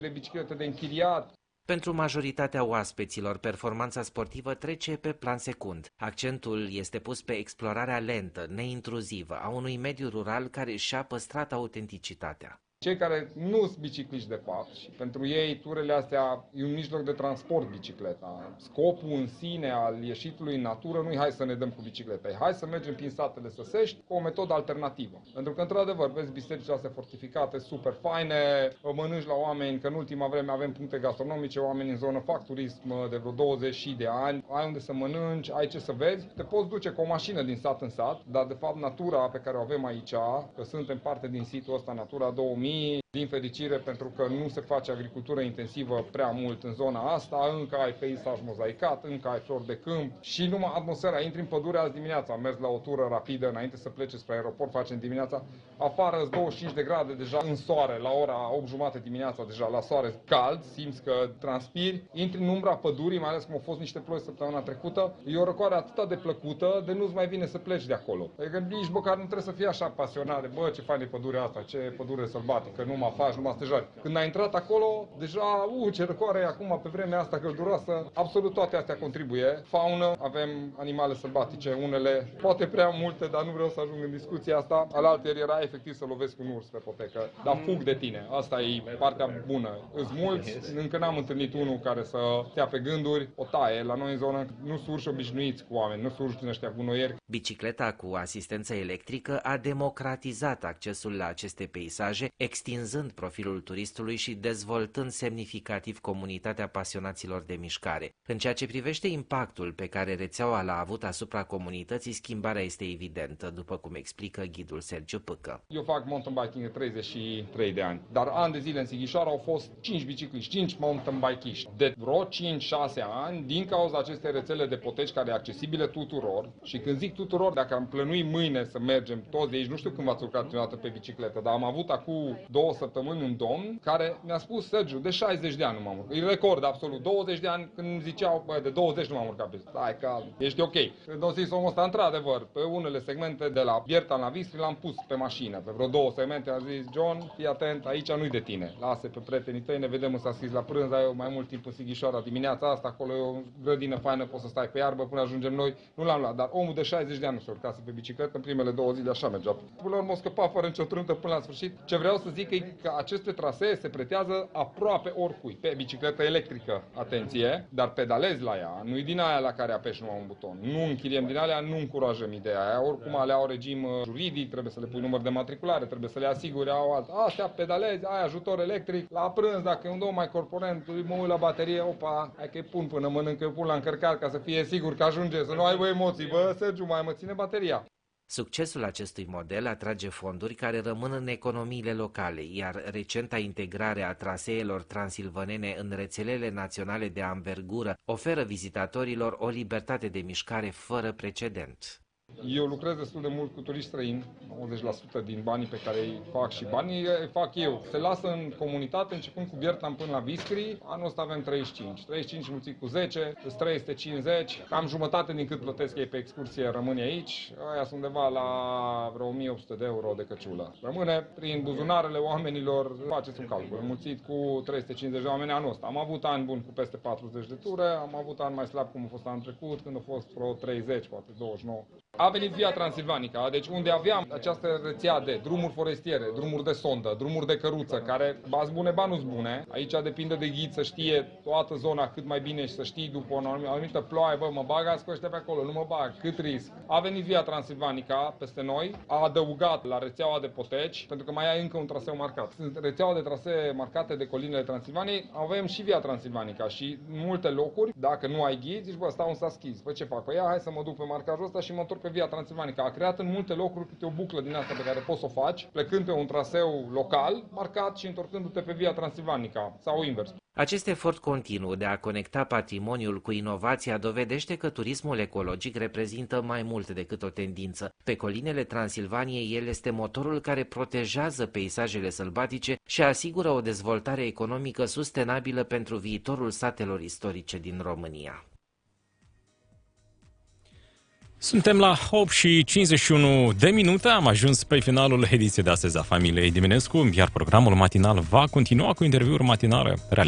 de biciclete de închiriat. Pentru majoritatea oaspeților, performanța sportivă trece pe plan secund. Accentul este pus pe explorarea lentă, neintruzivă, a unui mediu rural care și-a păstrat autenticitatea. Cei care nu sunt bicicliști de fapt și pentru ei turele astea e un mijloc de transport bicicleta. Scopul în sine al ieșitului în natură nu-i hai să ne dăm cu bicicleta, e hai să mergem prin satele săsești cu o metodă alternativă. Pentru că într-adevăr vezi bisericile astea fortificate, super faine, mănânci la oameni, că în ultima vreme avem puncte gastronomice, oameni în zonă fac turism de vreo 20 de ani, ai unde să mănânci, ai ce să vezi, te poți duce cu o mașină din sat în sat, dar de fapt natura pe care o avem aici, că suntem parte din situl ăsta Natura 2000, din fericire, pentru că nu se face agricultură intensivă prea mult în zona asta, încă ai peisaj mozaicat, încă ai flori de câmp și numai atmosfera. Intri în pădure azi dimineața, am mers la o tură rapidă înainte să plece spre aeroport, facem dimineața, afară 25 de grade deja în soare, la ora 8:30 dimineața deja la soare cald, simți că transpiri, intri în umbra pădurii, mai ales cum au fost niște ploi săptămâna trecută, e o răcoare atât de plăcută de nu-ți mai vine să pleci de acolo. Adică nici măcar nu trebuie să fii așa pasionat de, bă, ce fain e pădurea asta, ce pădure sălbatică, nu mă faci, nu mă stejari. Când ai intrat acolo, deja, ce răcoare e acum pe vremea asta călduroasă, absolut toate astea contribuie. Faună, avem animale sălbatice, unele, poate prea multe, dar nu vreau să ajung în discuția asta. Alaltăieri era efectiv să lovesc un urs pe potecă, dar fug de tine. Asta e partea bună. Îți mulți, încă n-am întâlnit unul care să stea pe gânduri, o taie. La noi în zonă nu sunt urși obișnuiți cu oameni, nu sunt urși din ăștia gunoieri. Bicicleta cu asistență electrică a democratizat accesul la aceste peisaje, extinzând profilul turistului și dezvoltând semnificativ comunitatea pasionaților de mișcare. În ceea ce privește impactul pe care rețeaua l-a avut asupra comunității, schimbarea este evidentă, după cum explică ghidul Sergiu Pâcă. Eu fac mountain biking de 33 de ani, dar ani de zile în Sighișoara au fost 5 bicicliști, 5 mountain bike-iști. De vreo 5-6 ani, din cauza acestei rețele de poteci care e accesibile tuturor, și când zic tuturor, dacă am plănui mâine să mergem toți de aici, nu știu când v-ați urcat prima dată pe bicicletă, dar am avut acum 2 săptămâni un domn care mi-a spus, Sergiu, de 60 de ani nu m-am urcat. E record absolut. 20 de ani când îmi ziceau, bă, de 20 nu m-am urcat pe bicicletă. Hai că ești ok. Când o zis omul ăsta, într-adevăr, pe unele segmente de la Biertan la Vistri l-am pus pe mașină. Pe vreo 2 segmente a zis, John, fii atent, aici nu-i de tine. Lasă pe prietenii tăi, ne vedem în scris la prânz, ai mai mult timp în Sighișoara dimineața asta, acolo e o grădină faină, poți să stai pe iarbă până ajungem noi. Nu l-am luat, dar omul de 60 de ani nu se urcase pe bicicletă, în primele 2 zile așa mergea. Până la urmă scăpa fără nicio trântă până la sfârșit. Ce vreau să zic e că aceste trasee se pretează aproape oricui. Pe bicicletă electrică, atenție, dar pedalezi la ea, nu-i din aia la care apeși numai un buton. Nu închiriem din alea, nu încurajăm ideea aia. Oricum alea au regim juridic, trebuie să le pui număr de matriculare, trebuie să le asiguri, au alt. Astea pedalezi, ai ajutor electric, la prânz, dacă e un domn mai corpulent, mă uit la baterie, opa, hai că-i pun până mănânc, eu pun la încărcat ca să fie sigur că ajunge, să nu ai emoții, bă, Sergiu, mai mă ține bateria. Succesul acestui model atrage fonduri care rămân în economiile locale, iar recenta integrare a traseelor transilvanene în rețelele naționale de anvergură oferă vizitatorilor o libertate de mișcare fără precedent. Eu lucrez destul de mult cu turiști străini, 90% din banii pe care îi fac și banii îi fac eu. Se lasă în comunitate, începând cu Biertan până la Vistri, anul ăsta avem 35. 35 mulțit cu 10, 350, cam jumătate din cât plătesc ei pe excursie rămâne aici, aia sunt undeva la vreo 1800 de euro de căciulă. Rămâne prin buzunarele oamenilor, faceți un calcul, mulțit cu 350 de oameni anul ăsta. Am avut ani buni cu peste 40 de ture, am avut ani mai slab cum a fost anul trecut, când a fost vreo 30, poate 29. A venit Via Transilvanica, deci unde aveam această rețea de drumuri forestiere, drumuri de sondă, drumuri de căruță, care ba-s bune, ba nu-s bune. Aici depinde de ghid să știe toată zona cât mai bine și să știi după o anumită ploaie, bă, mă bagați cu ăștia pe acolo, nu mă bag, cât risc. A venit Via Transilvanica peste noi, a adăugat la rețeaua de poteci, pentru că mai ai încă un traseu marcat. Sunt rețeaua de trasee marcate de colinele Transilvaniei, avem și Via Transilvanica și în multe locuri, dacă nu ai ghid, zici, bă, stau în sat schiz, bă, ce fac? Păi ia, hai să mă duc pe marcajul ăsta și mă întorc pe Via Transilvanica. A creat în multe locuri câte o buclă din asta pe care poți să o faci, plecând pe un traseu local, marcat și întorcându-te pe Via Transilvanica sau invers. Acest efort continuu de a conecta patrimoniul cu inovația dovedește că turismul ecologic reprezintă mai mult decât o tendință. Pe colinele Transilvaniei, el este motorul care protejează peisajele sălbatice și asigură o dezvoltare economică sustenabilă pentru viitorul satelor istorice din România. Suntem la 8:51 de minute, am ajuns pe finalul ediției de astăzi a Familiei Diminescu, iar programul matinal va continua cu interviuri matinale realizate